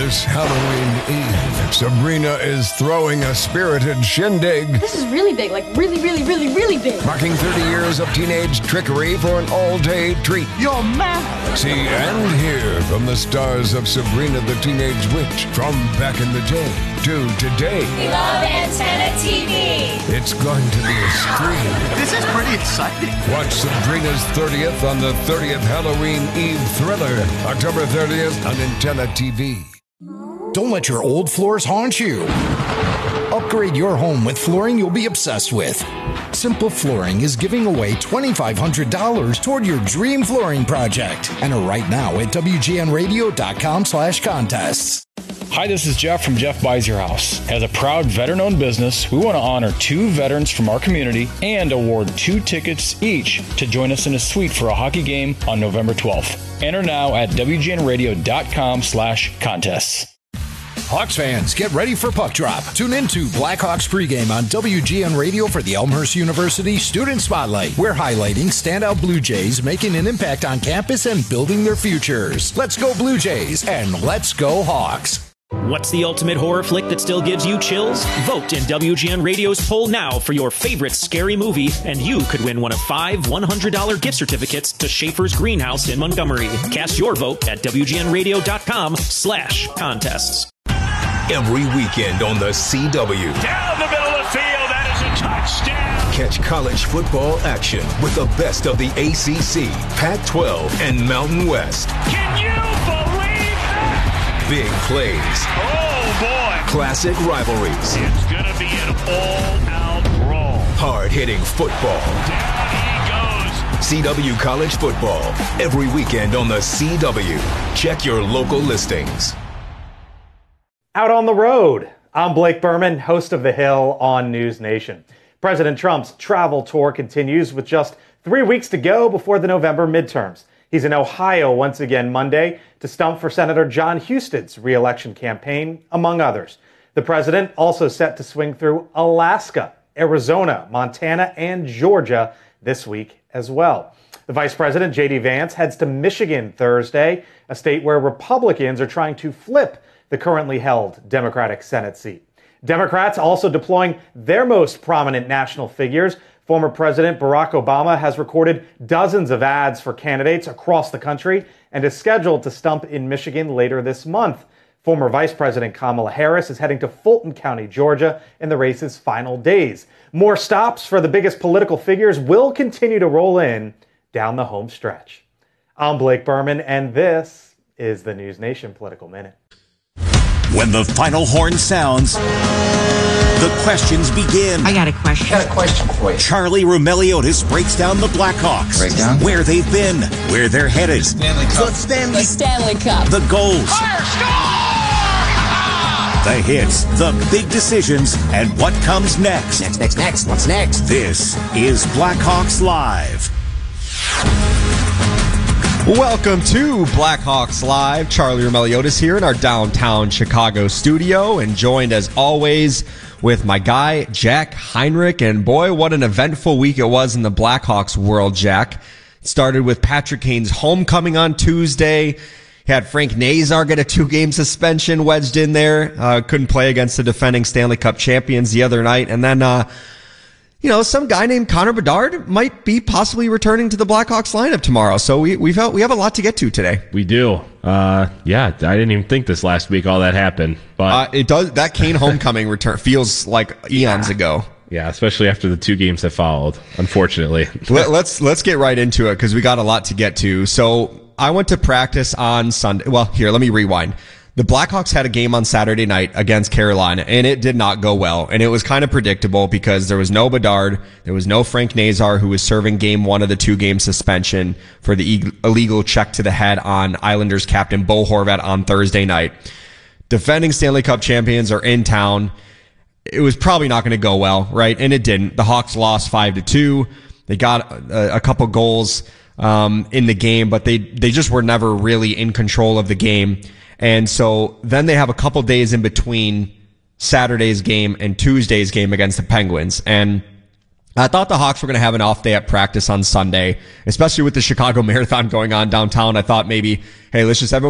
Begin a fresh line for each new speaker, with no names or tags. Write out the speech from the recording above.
this Halloween Eve, Sabrina is throwing a spirited shindig.
This is really big, like really, really, really, really big.
Marking 30 years of teenage trickery for an all-day treat.
You're mad.
See and hear from the stars of Sabrina the Teenage Witch from back in the day to today.
We love Antenna TV.
It's going to be a scream.
This is pretty exciting.
Watch Sabrina's 30th on the 30th Halloween Eve thriller, October 30th on Antenna TV.
Don't let your old floors haunt you. Upgrade your home with flooring you'll be obsessed with. Simple Flooring is giving away $2,500 toward your dream flooring project. Enter right now at WGNradio.com/contests.
Hi, this is Jeff from Jeff Buys Your House. As a proud veteran-owned business, we want to honor 2 veterans from our community and award 2 tickets each to join us in a suite for a hockey game on November 12th. Enter now at WGNradio.com/contests.
Hawks fans, get ready for Puck Drop. Tune into Blackhawks pregame on WGN Radio for the Elmhurst University Student Spotlight. We're highlighting standout Blue Jays making an impact on campus and building their futures. Let's go Blue Jays and let's go Hawks.
What's the ultimate horror flick that still gives you chills? Vote in WGN Radio's poll now for your favorite scary movie, and you could win one of 5 $100 gift certificates to Schaefer's Greenhouse in Montgomery. Cast your vote at WGNradio.com/contests.
Every weekend on the CW.
Down the middle of the field, that is a touchdown.
Catch college football action with the best of the ACC, Pac-12, and Mountain West.
Can you believe that?
Big plays.
Oh, boy.
Classic rivalries.
It's going to be an all-out brawl.
Hard-hitting football.
Down he goes.
CW College Football. Every weekend on the CW. Check your local listings.
Out on the road. I'm Blake Berman, host of The Hill on News Nation. President Trump's travel tour continues with just 3 weeks to go before the November midterms. He's in Ohio once again Monday to stump for Senator John Huston's re-election campaign, among others. The president also set to swing through Alaska, Arizona, Montana, and Georgia this week as well. The Vice President, J.D. Vance, heads to Michigan Thursday, a state where Republicans are trying to flip the currently held Democratic Senate seat. Democrats also deploying their most prominent national figures. Former President Barack Obama has recorded dozens of ads for candidates across the country and is scheduled to stump in Michigan later this month. Former Vice President Kamala Harris is heading to Fulton County, Georgia, in the race's final days. More stops for the biggest political figures will continue to roll in down the home stretch. I'm Blake Berman, and this is the News Nation Political Minute.
When the final horn sounds, the questions begin.
I got a question
for you. Charlie Roumeliotis breaks down the Blackhawks. Where they've been, where they're headed.
Stanley Cup. Stanley Cup.
The goals.
Fire, score!
The hits, the big decisions, and what comes next.
Next. What's next?
This is Blackhawks Live.
Welcome to Blackhawks Live. Charlie Roumeliotis here in our downtown Chicago studio, and joined as always with my guy, Jack Heinrich. And boy, what an eventful week it was in the Blackhawks world, Jack. It started with Patrick Kane's homecoming on Tuesday. He had Frank Nazar get a 2-game suspension wedged in there. Couldn't play against the defending Stanley Cup champions the other night. And then, some guy named Connor Bedard might be possibly returning to the Blackhawks lineup tomorrow. So we have a lot to get to today.
We do. I didn't even think this last week all that happened. But
it does. That Kane homecoming return feels like eons ago.
Yeah, especially after the 2 games that followed, unfortunately.
Let's get right into it because we got a lot to get to. So I went to practice on Sunday. Well, here, let me rewind. The Blackhawks had a game on Saturday night against Carolina, and it did not go well. And it was kind of predictable because there was no Bedard, there was no Frank Nazar, who was serving game 1 of the 2-game suspension for the illegal check to the head on Islanders captain Bo Horvat on Thursday night. Defending Stanley Cup champions are in town. It was probably not going to go well, right? And it didn't. The Hawks lost 5-2. They got a couple goals in the game, but they just were never really in control of the game. And so then they have a couple days in between Saturday's game and Tuesday's game against the Penguins. And I thought the Hawks were going to have an off day at practice on Sunday, especially with the Chicago Marathon going on downtown. I thought maybe, hey, let's just everyone